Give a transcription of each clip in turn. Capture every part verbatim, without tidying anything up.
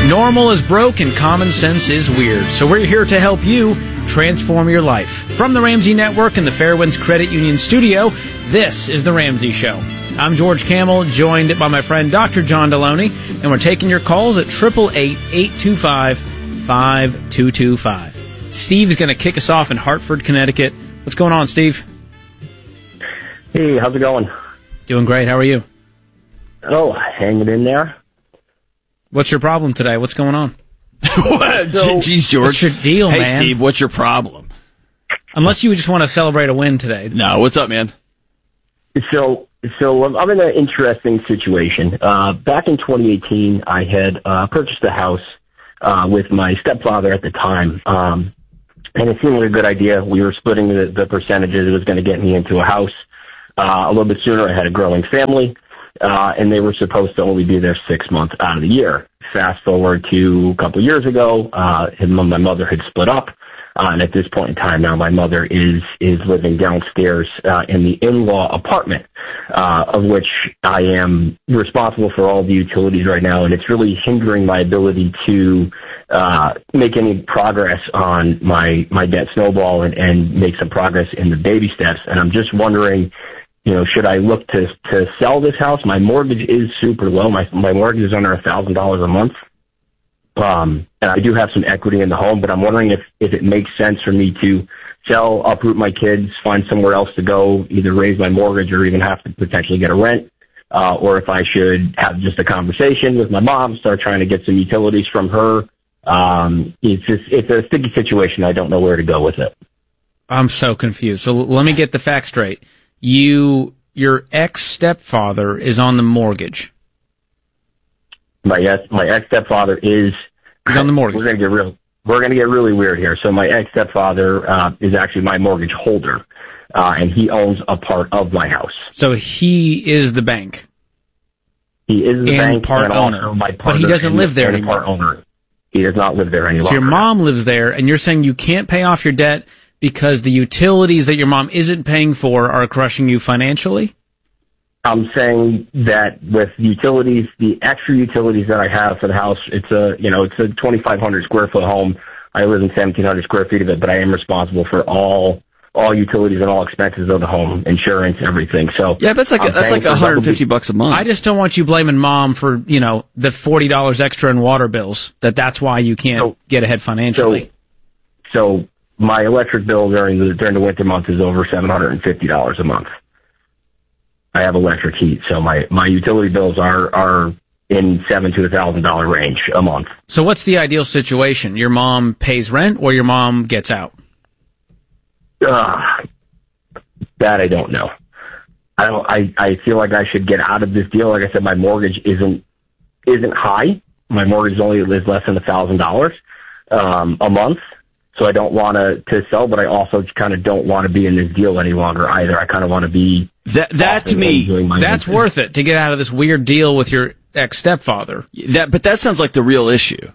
Normal is broke and common sense is weird. So we're here to help you transform your life. From the Ramsey Network and the Fairwinds Credit Union studio, this is The Ramsey Show. I'm George Camel, joined by my friend Doctor John Deloney, and we're taking your calls at eight eight eight, eight two five, five two two five. Steve is going to kick us off in Hartford, Connecticut. What's going on, Steve? Hey, how's it going? Doing great. How are you? Oh, hanging in there. What's your problem today? What's going on? What? So, Jeez, George. What's your deal, hey, man? Hey, Steve, what's your problem? Unless you just want to celebrate a win today. No, what's up, man? So, so I'm in an interesting situation. Uh, back in twenty eighteen, I had uh, purchased a house uh, with my stepfather at the time, um, and it seemed like a good idea. We were splitting the, the percentages. It was going to get me into a house uh, a little bit sooner. I had a growing family. Uh, and they were supposed to only be there six months out of the year. Fast forward to a couple of years ago, uh, him and my mother had split up. Uh, and at this point in time now, my mother is, is living downstairs, uh, in the in-law apartment, uh, of which I am responsible for all the utilities right now. And it's really hindering my ability to, uh, make any progress on my, my debt snowball and, and make some progress in the baby steps. And I'm just wondering, you know, should I look to to sell this house? My mortgage is super low. My my mortgage is under a thousand dollars a month, um, and I do have some equity in the home. But I'm wondering if if it makes sense for me to sell, uproot my kids, find somewhere else to go, either raise my mortgage or even have to potentially get a rent, uh, or if I should have just a conversation with my mom, start trying to get some utilities from her. Um, it's just it's a sticky situation. I don't know where to go with it. I'm so confused. So let me get the facts straight. You, your ex-stepfather is on the mortgage. My ex, my ex-stepfather is He's on the mortgage. We're gonna get real. We're gonna get really weird here. So my ex-stepfather uh, is actually my mortgage holder, uh, and he owns a part of my house. So he is the bank. He is the and bank part and owner, also my but he doesn't live there anymore. Part owner. He does not live there any so longer. your mom lives there, and you're saying you can't pay off your debt because the utilities that your mom isn't paying for are crushing you financially? I'm saying that with utilities, the extra utilities that I have for the house, it's a, you know, it's a twenty-five hundred square foot home. I live in seventeen hundred square feet of it, but I am responsible for all, all utilities and all expenses of the home, insurance, everything. So yeah, that's like a, that's like one hundred fifty bucks a month. I just don't want you blaming mom for, you know, the forty dollars extra in water bills. That that's why you can't so, get ahead financially. So, so my electric bill during the during the winter months is over seven hundred fifty dollars a month. I have electric heat, so my, my utility bills are are in seven to a thousand dollar range a month. So what's the ideal situation? Your mom pays rent, or your mom gets out? Uh, that I don't know. I don't. I, I feel like I should get out of this deal. Like I said, my mortgage isn't isn't high. My mortgage only is less than a thousand dollars um, a month. So I don't want to to sell, but I also kind of don't want to be in this deal any longer either. I kind of want to be that that to me that's business. Worth it to get out of this weird deal with your ex stepfather. That, but that sounds like the real issue.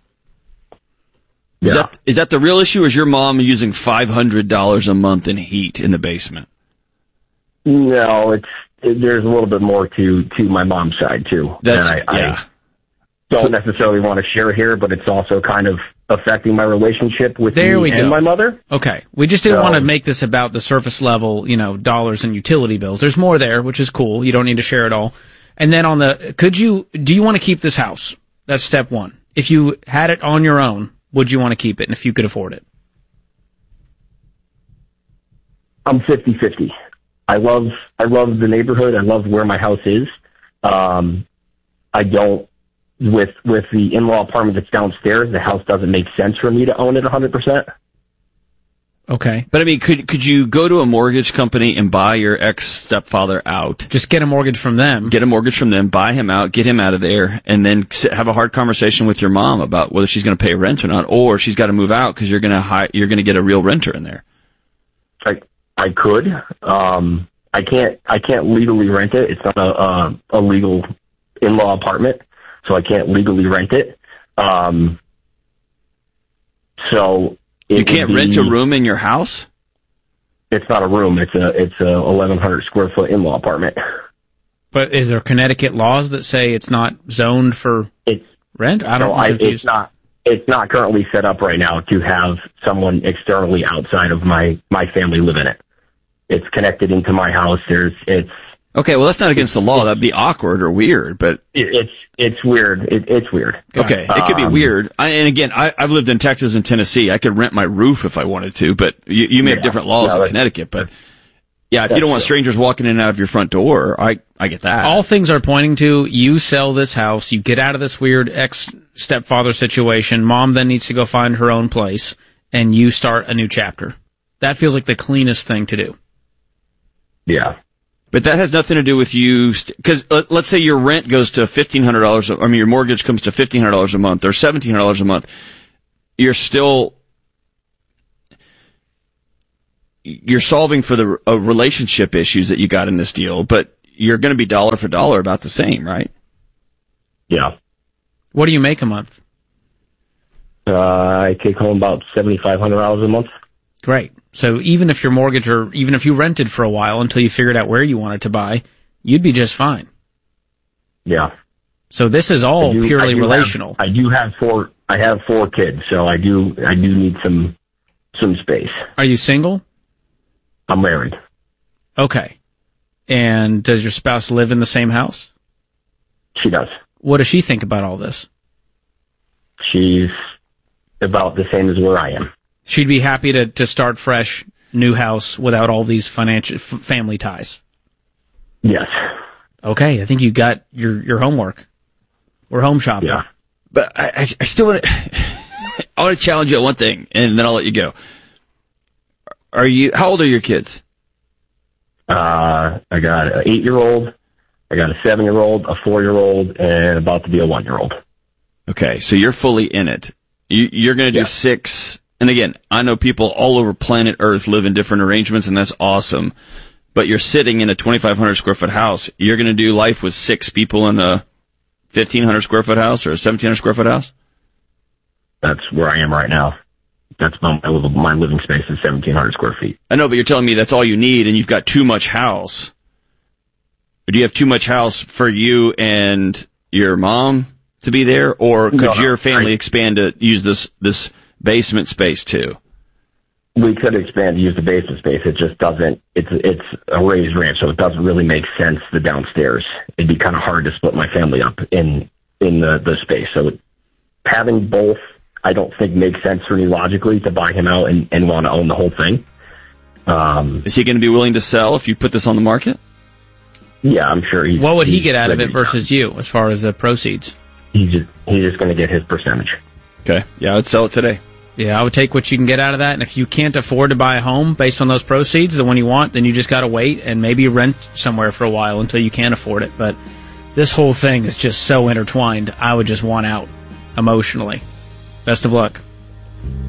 Is Yeah. that is that the real issue? Or is your mom using five hundred dollars a month in heat in the basement? No, it's it, there's a little bit more to to my mom's side too. That's I, yeah. I don't necessarily want to share here, but it's also kind of affecting my relationship with there me we and go. my mother. Okay, we just didn't So, want to make this about the surface level, you know, dollars and utility bills. There's more there, which is cool. You don't need to share it all. And then on the, could you? Do you want to keep this house? That's step one. If you had it on your own, would you want to keep it? And if you could afford it? I'm fifty-fifty. I love I love the neighborhood. I love where my house is. Um, I don't with with the in-law apartment that's downstairs. The house doesn't make sense for me to own it one hundred percent. Okay, but I mean, could could you go to a mortgage company and buy your ex stepfather out? Just get a mortgage from them. Get a mortgage from them, buy him out, get him out of there, and then sit, have a hard conversation with your mom about whether she's going to pay rent or not, or she's got to move out because you're going to hi- you're going to get a real renter in there. I I could. Um, I can't. I can't legally rent it. It's not a a, a legal in-law apartment, so I can't legally rent it. Um, so. You can't be, rent a room in your house? It's not a room. It's a it's a eleven hundred square foot in-law apartment. But is there Connecticut laws that say it's not zoned for it's Rent? I don't so know. I, it's not it's not currently set up right now to have someone externally outside of my, my family live in it. It's connected into my house. There's it's Okay, well, that's not against the law. That'd be awkward or weird, but it, it's it's weird. It, it's weird. Okay, it could be Um, weird. I, and again, I, I've lived in Texas and Tennessee. I could rent my roof if I wanted to, but you, you may have Yeah. different laws No, in that's- Connecticut. But yeah, if that's you don't want true. strangers walking in and out of your front door, I I get that. All things are pointing to you sell this house, you get out of this weird ex-stepfather situation, mom then needs to go find her own place, and you start a new chapter. That feels like the cleanest thing to do. Yeah. But that has nothing to do with you, because st- uh, let's say your rent goes to fifteen hundred dollars, I mean, your mortgage comes to fifteen hundred dollars a month or seventeen hundred dollars a month. You're still, you're solving for the uh, relationship issues that you got in this deal, but you're going to be dollar for dollar about the same, right? Yeah. What do you make a month? Uh, I take home about seventy-five hundred dollars a month. Great. So even if your mortgage or even if you rented for a while until you figured out where you wanted to buy, you'd be just fine. Yeah. So this is all I do- purely I do relational. Have, I do have four. I have four kids, so I do. I do need some some space. Are you single? I'm married. Okay. And does your spouse live in the same house? She does. What does she think about all this? She's about the same as where I am. She'd be happy to, to start fresh, new house without all these financial f- family ties. Yes. Okay, I think you got your, your homework. We're home shopping. Yeah. But I, I, I still want to, I want to challenge you on one thing, and then I'll let you go. Are you, how old are your kids? Uh, I got an eight-year-old, I got a seven-year-old, a four-year-old, and about to be a one-year-old. Okay, so you're fully in it. You, you're going to do Yeah. six. And again, I know people all over planet Earth live in different arrangements, and that's awesome. But you're sitting in a twenty-five hundred square foot house. You're going to do life with six people in a fifteen hundred square foot house or a seventeen hundred square foot house? That's where I am right now. That's my, my living space is seventeen hundred square feet. I know, but you're telling me that's all you need, and you've got too much house. Do you have too much house for you and your mom to be there, or could No, no, your family I- expand to use this this basement space too? We could expand to use the basement space. It just doesn't. It's it's a raised ranch, so it doesn't really make sense. The downstairs, it'd be kind of hard to split my family up in in the the space. So it, having both, I don't think makes sense for me logically to buy him out and, and want to own the whole thing. Um, Is he going to be willing to sell if you put this on the market? yeah, I'm sure. He's, What would he he's get out of it ready. versus you as far as the proceeds? He's just he's just going to get his percentage. Okay, yeah, I'd sell it today. Yeah, I would take what you can get out of that, and if you can't afford to buy a home based on those proceeds, the one you want, then you just gotta wait and maybe rent somewhere for a while until you can afford it. But this whole thing is just so intertwined, I would just want out emotionally. Best of luck.